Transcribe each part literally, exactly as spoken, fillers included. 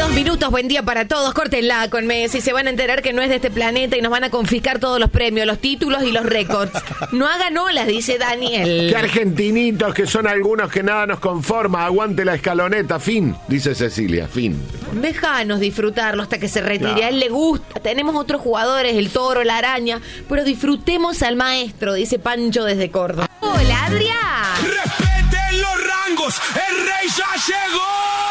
Dos minutos, buen día para todos. Córtenla con Messi, se van a enterar que no es de este planeta y nos van a confiscar todos los premios, los títulos y los récords. No hagan olas, dice Daniel. Qué argentinitos que son algunos que nada nos conforma. Aguante la escaloneta, fin, dice Cecilia, fin. Déjanos disfrutarlo hasta que se retire. Claro. A él le gusta. Tenemos otros jugadores, el Toro, la Araña, pero disfrutemos al maestro, dice Pancho desde Córdoba. Hola, Adrián. Respeten los rangos, el rey ya llegó.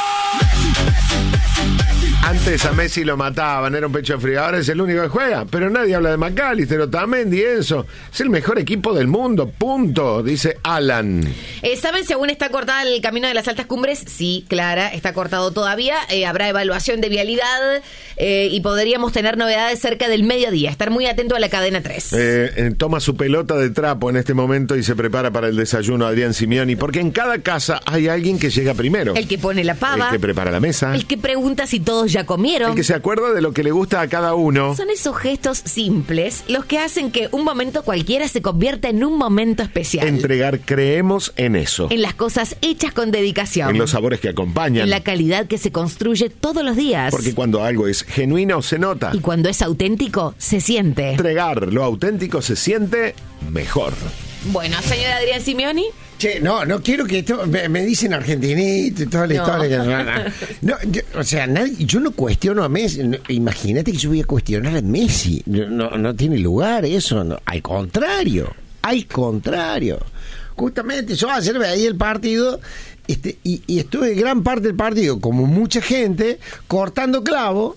Antes a Messi lo mataban, era un pecho frío, ahora es el único que juega, pero nadie habla de McAllister, Otamendi, Enzo. Es el mejor equipo del mundo, punto, dice Alan. Eh, ¿Saben si aún está cortada el camino de las altas cumbres? Sí, Clara, está cortado todavía. Eh, habrá evaluación de vialidad eh, y podríamos tener novedades cerca del mediodía. Estar muy atento a la cadena tres. Eh, eh, toma su pelota de trapo en este momento y se prepara para el desayuno Adrián Simioni, porque en cada casa hay alguien que llega primero. El que pone la pava. El que prepara la mesa. El que pregunta si todos ya comieron. El que se acuerda de lo que le gusta a cada uno. Son esos gestos simples los que hacen que un momento cualquiera se convierta en un momento especial. Entregar, creemos en eso. En las cosas hechas con dedicación. En los sabores que acompañan. En la calidad que se construye todos los días. Porque cuando algo es genuino se nota. Y cuando es auténtico se siente. Entregar lo auténtico se siente mejor. Bueno, señor Adrián Simioni. Che, no, no quiero que esto, me, me dicen argentinito y toda la No. historia. Que, no, no. No, yo, o sea, nadie, yo no cuestiono a Messi. No, imagínate que yo voy a cuestionar a Messi. No, no, no tiene lugar eso. No. Al contrario, al contrario. Justamente yo ayer veía el partido este, y, y estuve gran parte del partido, como mucha gente, cortando clavo,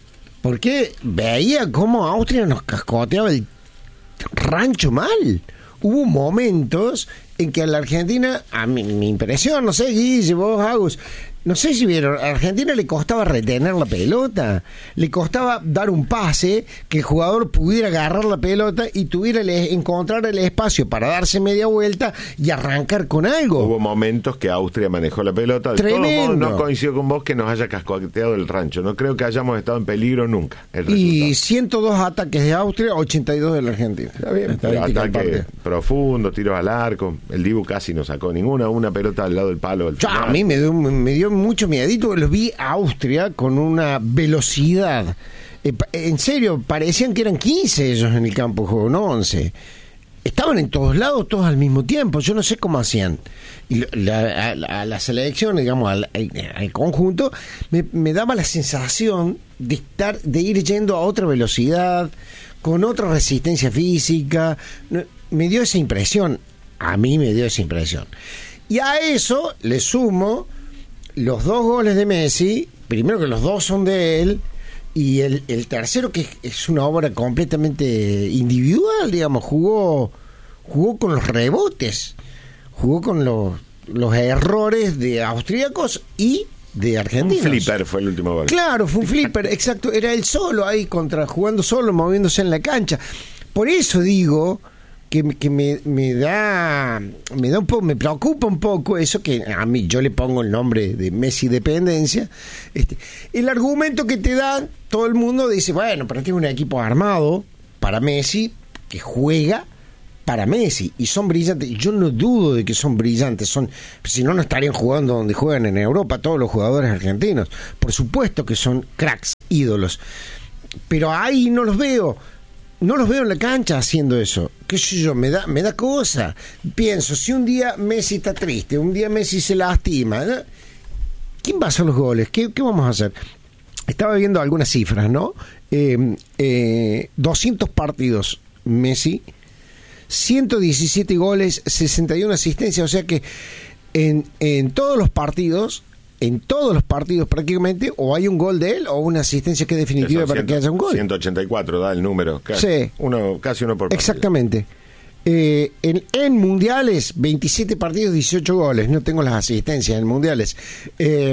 porque veía cómo Austria nos cascoteaba el rancho mal. Hubo momentos en que a la Argentina, a mi, mi impresión, no sé, Guille, vos, Agus, no sé si vieron, a Argentina le costaba retener la pelota, le costaba dar un pase, que el jugador pudiera agarrar la pelota y tuviera el, encontrar el espacio para darse media vuelta y arrancar con algo. Hubo momentos que Austria manejó la pelota. De Tremendo. todos modos, no coincido con vos que nos haya cascoteado el rancho. No creo que hayamos estado en peligro nunca. El Y resultado. ciento dos ataques de Austria, ochenta y dos de la Argentina. Está bien, pero Estadística del ataque partido. profundo, tiros al arco. El Dibu casi no sacó ninguna, una pelota al lado del palo. Del Yo, final. a mí me dio, me dio mucho miedito. Los vi a Austria con una velocidad. Eh, pa- en serio, parecían que eran quince ellos en el campo de juego, no once. Estaban en todos lados, todos al mismo tiempo. Yo no sé cómo hacían. Y lo- la, a, la- a la selección, digamos, al, al- al conjunto, me, me daba la sensación de estar, de ir yendo a otra velocidad, con otra resistencia física. No, me dio esa impresión. A mí me dio esa impresión. Y a eso le sumo los dos goles de Messi, primero que los dos son de él, y el, el tercero que es una obra completamente individual, digamos, jugó jugó con los rebotes, jugó con los, los errores de austríacos y de Un argentinos. flipper fue el último gol. Claro, fue un flipper, exacto, era él solo ahí contra jugando solo, moviéndose en la cancha. Por eso digo que, me- que me, me da me da un poco, me preocupa un poco eso, que a mí yo le pongo el nombre de Messi dependencia. Este, el argumento que te dan, todo el mundo dice, bueno, pero este es un equipo armado para Messi, que juega para Messi, y son brillantes. Yo no dudo de que son brillantes, son, si no, no estarían jugando donde juegan en Europa todos los jugadores argentinos. Por supuesto que son cracks, ídolos, pero ahí no los veo. No los veo en la cancha haciendo eso. ¿Qué sé yo? Me da, me da cosa. Pienso, si un día Messi está triste, un día Messi se lastima, ¿no? ¿Quién va a hacer los goles? ¿Qué, qué vamos a hacer? Estaba viendo algunas cifras, ¿no? Eh, eh, doscientos partidos Messi, ciento diecisiete goles, sesenta y una asistencias, o sea que en, en todos los partidos, en todos los partidos prácticamente, o hay un gol de él o una asistencia que es definitiva Eso, para cien, que haya un gol. ciento ochenta y cuatro da el número. Casi, Sí. uno, casi uno por partido. Exactamente. Eh, en, en mundiales, veintisiete partidos, dieciocho goles. No tengo las asistencias en mundiales. Eh,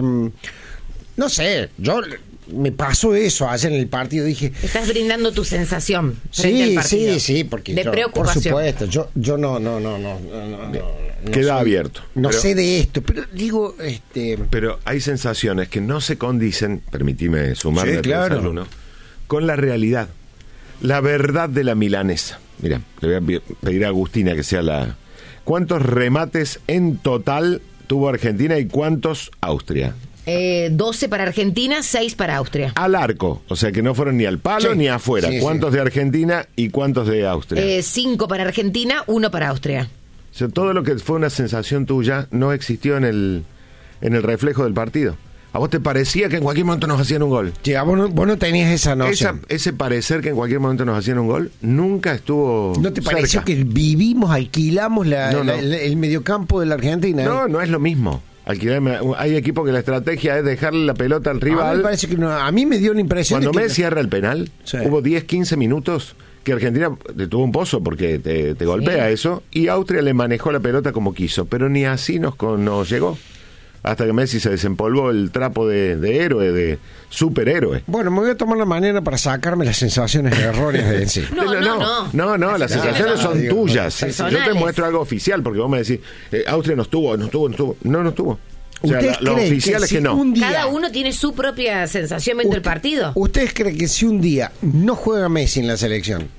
no sé, yo me pasó eso ayer en el partido. Dije, Estás brindando tu sensación frente al sí, partido. sí, sí, porque de yo, por preocupación. supuesto, yo, yo no, no, no, no, no, no, no Queda soy- abierto. No Pero- sé de esto, pero digo, este, Pero hay sensaciones que no se condicen, permitime sumarme Sí, al claro. desayuno, con la realidad. La verdad de la milanesa. Mira, le voy a pedir a Agustina que sea la... ¿Cuántos remates en total tuvo Argentina y cuántos Austria? Eh, doce para Argentina, seis para Austria. Al arco, o sea que no fueron ni al palo Sí, ni afuera. sí, ¿Cuántos sí. de Argentina y cuántos de Austria? Eh, cinco para Argentina, uno para Austria. O sea, todo lo que fue una sensación tuya no existió en el, en el reflejo del partido. ¿A vos te parecía que en cualquier momento nos hacían un gol? Sí, ah, vos, no, vos no tenías esa Esa, noción. ese parecer que en cualquier momento nos hacían un gol nunca estuvo ¿No te pareció cerca. que vivimos, alquilamos la- No, no. la- el, el mediocampo de la Argentina? No, no es lo mismo. Alquilar- hay equipos que la estrategia es dejarle la pelota al A mí, me rival. parece que no, a mí me dio la impresión Cuando de que... Messi erra el penal, Sí. hubo diez, quince minutos que Argentina detuvo un pozo porque te, te golpea eso, y Austria le manejó la pelota como quiso, pero ni así nos, con- nos llegó. Hasta que Messi se desempolvó el trapo de, de héroe, de superhéroe. Bueno, me voy a tomar la mañana para sacarme las sensaciones erróneas de encima. No, Pero no, no. No, no, las Las sensaciones son digo, tuyas. Sí, sí, yo te personales. muestro algo oficial, porque vos me decís, eh, Austria no estuvo, no estuvo, no estuvo. No, no estuvo. O sea, ¿Ustedes la- lo creen oficial que es que si no. un día- Cada uno tiene su propia sensación viendo el Usted- partido. ¿Ustedes creen que si un día no juega Messi en la selección,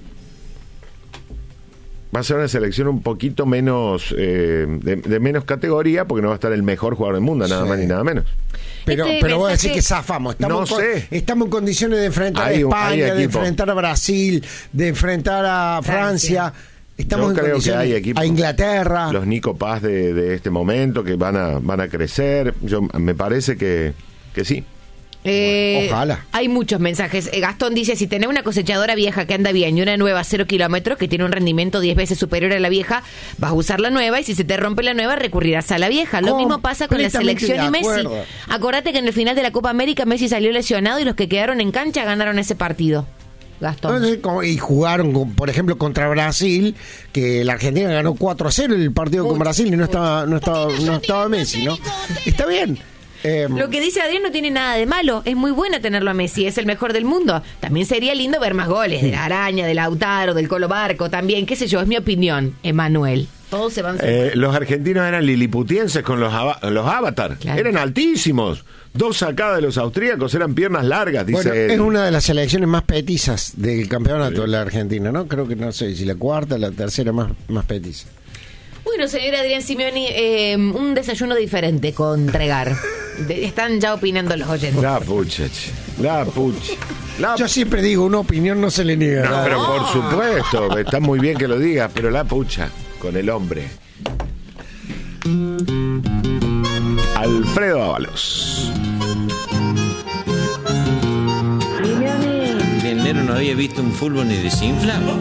Va a ser una selección un poquito menos, eh, de, de menos categoría, porque no va a estar el mejor jugador del mundo, nada Sí. más ni nada menos. pero, Este pero voy a decir mensaje- que zafamos? Estamos, No con- sé. estamos en condiciones de enfrentar Hay a un- hay España, de equipo. enfrentar a Brasil, de enfrentar a Francia. Francia. Estamos Yo en creo que condiciones hay equipos, a Inglaterra. los Nico Paz de, de este momento, que van a, van a crecer. Yo me parece que, que sí. Eh, Ojalá. Hay muchos mensajes. Eh, Gastón dice, si tenés una cosechadora vieja que anda bien y una nueva cero kilómetros que tiene un rendimiento diez veces superior a la vieja, vas a usar la nueva y si se te rompe la nueva recurrirás a la vieja. Lo mismo pasa con la Completamente selección y de Messi. acuerdo. Acordate que en el final de la Copa América Messi salió lesionado y los que quedaron en cancha ganaron ese partido. Gastón. Entonces, como- y jugaron, con- por ejemplo, contra Brasil, que la Argentina ganó cuatro a cero el partido con Brasil y no estaba, no estaba, no estaba Messi, ¿no? Está bien. Eh, Lo que dice Adrián no tiene nada de malo. Es muy bueno tenerlo a Messi, es el mejor del mundo. También sería lindo ver más goles de la Araña, del Lautaro, del Colo Barco también. Qué sé yo, es mi opinión, Emanuel. Todos se van a... Eh, los argentinos eran liliputienses con los, ava- los avatar. Claro. Eran altísimos. Dos sacadas de los austríacos eran piernas largas, dice bueno, él. es una de las selecciones más petizas del campeonato de la Argentina, ¿no? Creo que no sé si la cuarta, la tercera más, más petiza. Bueno, señor Adrián Simeoni, eh, un desayuno diferente con Tregar. De- están ya opinando los oyentes. La pucha, che. La pucha. La Yo siempre digo, una opinión no se le niega. No, nada. pero por supuesto, está muy bien que lo digas, pero la pucha con el hombre. Alfredo Ábalos. El negro no había visto un fútbol ni desinflado.